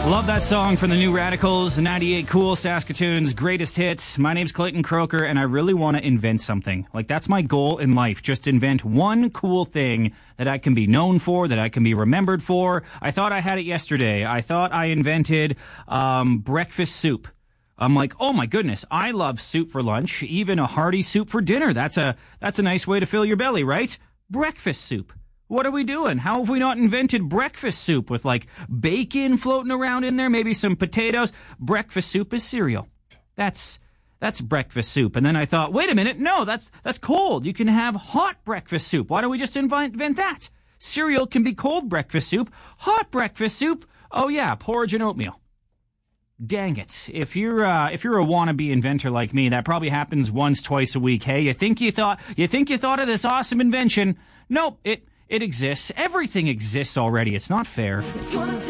Love that song from the New Radicals, 98 Cool, Saskatoon's greatest hits. My name's Clayton Croker, and I really want to invent something. Like, that's my goal in life, just invent one cool thing that I can be known for, that I can be remembered for. I thought I had it yesterday. I thought I invented breakfast soup. I'm like, oh my goodness, I love soup for lunch, even a hearty soup for dinner. That's a nice way to fill your belly, right? Breakfast soup. What are we doing? How have we not invented breakfast soup with, like, bacon floating around in there, maybe some potatoes? Breakfast soup is cereal. That's breakfast soup. And then I thought, wait a minute, no, that's cold. You can have hot breakfast soup. Why don't we just invent that? Cereal can be cold breakfast soup. Hot breakfast soup, oh yeah, porridge and oatmeal. Dang it. If you're a wannabe inventor like me, that probably happens once, twice a week. Hey, you think you thought of this awesome invention? Nope, it exists. Everything exists already. It's not fair.